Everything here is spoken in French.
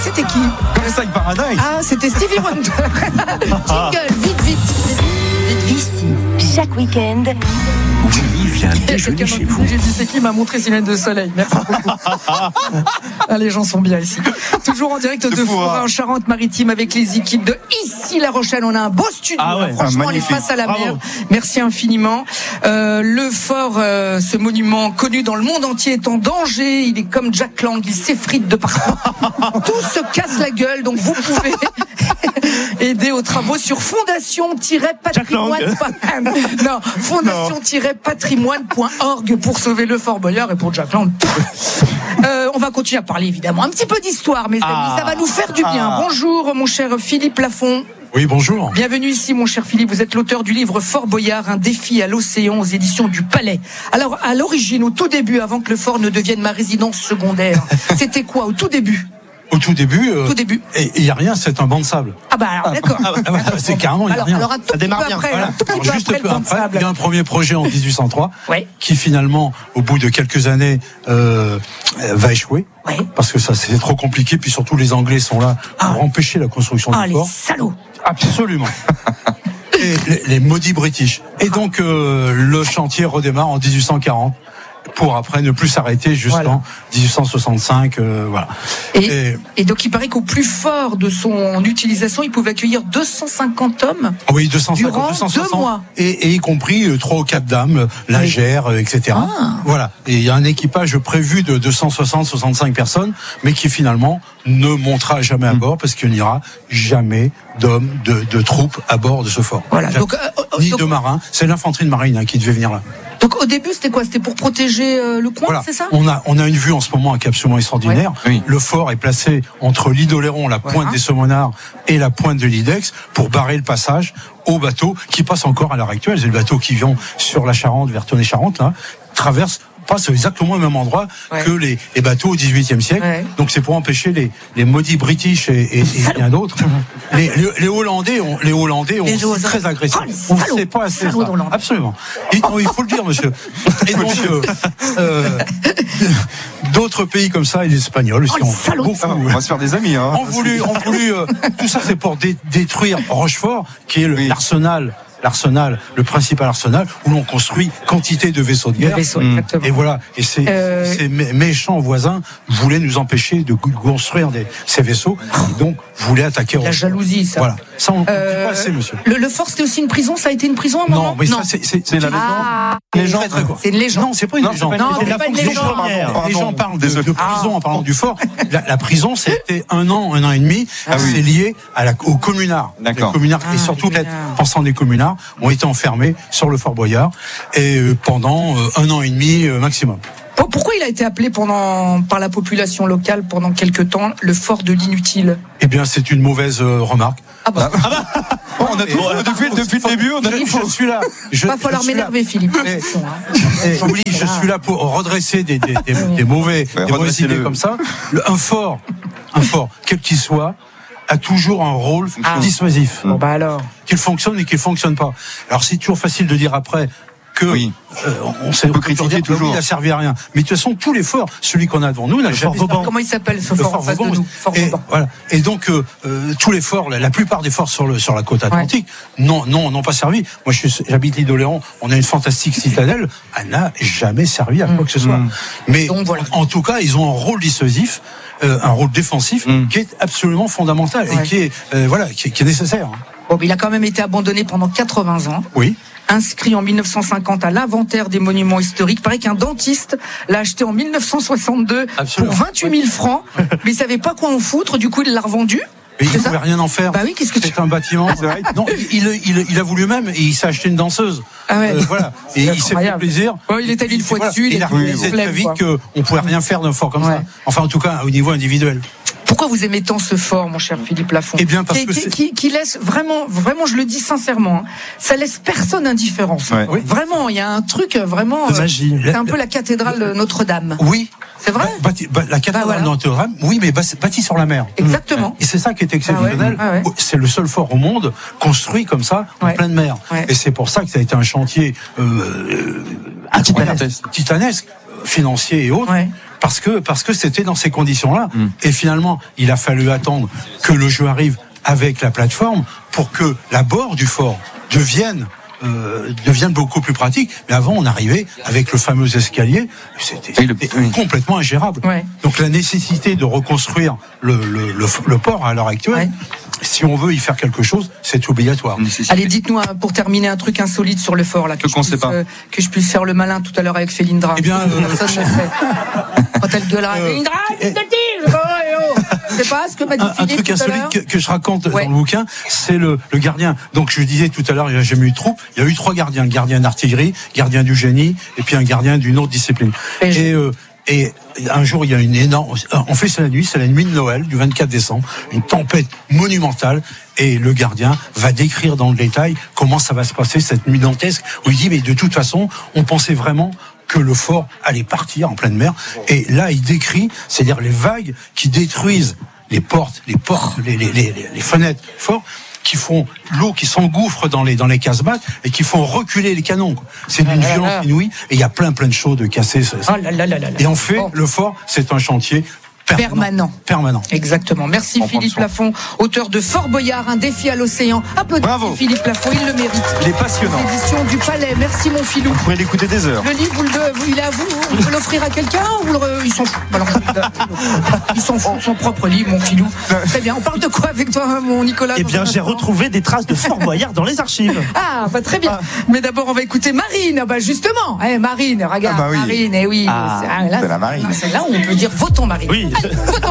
c'était qui? Versailles Paradise. Ah, c'était Stevie Wonder. Jingle, vite. Ici, chaque week-end, Willy vient déjeuner chez vous. J'ai dit c'est qui m'a montré Silène de Soleil. Merci beaucoup. Ah, les gens sont bien ici. Toujours en direct de Foura en Charente-Maritime avec les équipes de ici La Rochelle. On a un beau studio. Ah ouais, franchement, on est face à la mer. Merci infiniment. Le fort, ce monument connu dans le monde entier, est en danger. Il est comme Jack Lang, il s'effrite de partout. Tout se casse la gueule. Donc vous pouvez aider aux travaux sur fondation-patrimoine.org pour sauver le Fort Boyard et pour Jack Lang. On va continuer à parler évidemment un petit peu d'histoire, mes amis, ça va nous faire du bien. Bonjour mon cher Philippe Lafont. Oui, bonjour. Bienvenue ici mon cher Philippe, vous êtes l'auteur du livre Fort Boyard, un défi à l'océan aux éditions du Palais. Alors à l'origine, au tout début, avant que le fort ne devienne ma résidence secondaire, c'était quoi au tout début? Au tout début, il n'y a rien, c'est un banc de sable. Ah bah alors d'accord. C'est carrément, il n'y a rien. Alors un tout petit peu après, Juste un peu après, il y a un premier projet en 1803 ouais. qui finalement, au bout de quelques années, va échouer. Ouais. Parce que ça, c'est trop compliqué. Puis surtout, les Anglais sont là pour empêcher la construction du les fort. salauds. Absolument. Et les maudits British. Et donc, le chantier redémarre en 1840. Pour après ne plus s'arrêter jusqu'en 1865, voilà. Et donc il paraît qu'au plus fort de son utilisation, il pouvait accueillir 250 hommes. Oui, 250 durant 260, 2 mois. Et y compris 3 ou 4 dames, lingères, etc. Voilà. Et il y a un équipage prévu de 260-65 personnes, mais qui finalement ne montera jamais à bord parce qu'il n'y aura jamais d'hommes, de troupes à bord de ce fort. Voilà. Donc, ni de marins. C'est l'infanterie de marine qui devait venir là. Donc au début c'était quoi? C'était pour protéger le coin, voilà. C'est ça? On a une vue en ce moment absolument extraordinaire. Ouais. Oui. Le fort est placé entre l'île d'Oléron, la pointe des Saumonards, et la pointe de l'Idex pour barrer le passage aux bateaux qui passent encore à l'heure actuelle. C'est le bateau qui vient sur la Charente, vers Tonnay-Charente, là, passe exactement au même endroit que les bateaux au XVIIIe siècle. Ouais. Donc c'est pour empêcher les maudits British et bien d'autres. Les Hollandais ont très agressifs. On ne sait pas assez ça. Absolument. Non, il faut le dire, monsieur. Et donc d'autres pays comme ça, et les Espagnols aussi. On va se faire des amis. On voulu tout ça, c'est pour détruire Rochefort, qui est l'arsenal, le principal arsenal, où l'on construit quantité de vaisseaux de guerre. Et voilà. Et ces méchants voisins voulaient nous empêcher de construire ces vaisseaux, et donc voulaient attaquer Rochefort. La jalousie, ça. Voilà. Ça, on ne peut pas assez, monsieur. Le fort, c'était aussi une prison? Ça a été une prison à un moment? Non, mais ça, c'est la légende. C'est une légende. Non, c'est pas une légende. C'est pas une légende. Les gens parlent de prison en parlant du fort. La prison, c'était 1 an et demi. C'est lié aux communards. Les communards, et surtout, pensant des communards, ont été enfermés sur le Fort Boyard et pendant 1 an et demi maximum. Pourquoi il a été appelé par la population locale pendant quelque temps le fort de l'inutile? Eh bien, c'est une mauvaise remarque. On a depuis le début. Je suis là. Il va falloir m'énerver, Philippe. Je suis là pour redresser des mauvaises idées comme ça. Un fort, quel qu'il soit, a toujours un rôle dissuasif. Bon, bah alors. Qu'il fonctionne et qu'il fonctionne pas. Alors c'est toujours facile de dire après que on peut critiquer toujours. Il n'a servi à rien. Mais de toute façon, tous les forts, celui qu'on a devant nous, n'a jamais. Comment il s'appelle ce fort en face de nous? Voilà. Et donc tous les forts, la plupart des forts sur la côte atlantique, n'ont pas servi. Moi, j'habite l'île d'Oléron. On a une fantastique citadelle. Elle n'a jamais servi à quoi que ce soit. Mais donc, en tout cas, ils ont un rôle dissuasif. Un rôle défensif qui est absolument fondamental et qui est nécessaire. Bon, il a quand même été abandonné pendant 80 ans. Oui. Inscrit en 1950 à l'inventaire des monuments historiques. Il paraît qu'un dentiste l'a acheté en 1962 pour 28 000 francs, mais il savait pas quoi en foutre, du coup il l'a revendu. Mais il ne pouvait rien en faire. Bah oui, qu'est-ce que c'est un bâtiment. Non, il a voulu même et il s'est acheté une danseuse. Voilà. Et il s'est fait plaisir. Il est allé une fois dessus. Il a réalisé très vite qu'on pouvait rien faire d'un fort comme ça. Enfin, en tout cas, au niveau individuel. Pourquoi vous aimez tant ce fort, mon cher Philippe Lafont? Eh bien, parce que qui laisse vraiment, je le dis sincèrement, ça laisse personne indifférent. Oui. Vraiment, il y a un truc vraiment. Magie. C'est un peu la cathédrale de Notre-Dame. Oui. C'est vrai? La cathédrale de Notre-Dame, oui, mais bâtie sur la mer. Exactement. Et c'est ça qui est exceptionnel. C'est le seul fort au monde construit comme ça, en pleine mer. Et c'est pour ça que ça a été un chantier titanesque, financier et autres. parce que c'était dans ces conditions-là. Et finalement, il a fallu attendre que le jeu arrive avec la plateforme pour que l'abord du fort devienne beaucoup plus pratique. Mais avant, on arrivait avec le fameux escalier, c'était complètement ingérable. Ouais. Donc la nécessité de reconstruire le port à l'heure actuelle, si on veut y faire quelque chose, c'est obligatoire. Allez, dites-nous pour terminer un truc insolite sur le fort là, que je puisse faire le malin tout à l'heure avec Félindra. Eh bien, personne ne fait. Quand elle gueulera, Félindra, c'est pas ce que m'a dit Philippe. Un truc insolite que je raconte dans le bouquin, c'est le gardien. Donc je disais tout à l'heure, il n'y a jamais eu de troupe. Il y a eu 3 gardiens, le gardien d'artillerie, gardien du génie, et puis un gardien d'une autre discipline. Et un jour, il y a une énorme... On fait ça la nuit, c'est la nuit de Noël, du 24 décembre, une tempête monumentale, et le gardien va décrire dans le détail comment ça va se passer, cette nuit dantesque, où il dit, mais de toute façon, on pensait vraiment que le fort allait partir en pleine mer. Et là, il décrit, c'est-à-dire les vagues qui détruisent les portes, les fenêtres du fort, qui font l'eau qui s'engouffre dans les casemates et qui font reculer les canons. C'est d'une violence inouïe, et il y a plein de choses de cassées. Et en fait, le fort, c'est un chantier permanent. Exactement. Merci Philippe Lafont, auteur de Fort Boyard, un défi à l'océan. Applaudissez Philippe Lafont, il le mérite. Il est passionnant. Édition du Palais. Merci mon filou. Vous pourrez l'écouter des heures. Le livre, il est à vous. Vous pouvez l'offrir à quelqu'un ou il s'en fout. Il s'en fout de son propre livre, mon filou. Très bien. On parle de quoi avec toi, mon Nicolas? Eh bien, j'ai retrouvé des traces de Fort Boyard dans les archives. Ah, très bien. Mais d'abord, on va écouter Marine. Justement, Marine, regarde, Marine. C'est la Marine. C'est là où on peut dire votons Marine. Oui. Allez, votons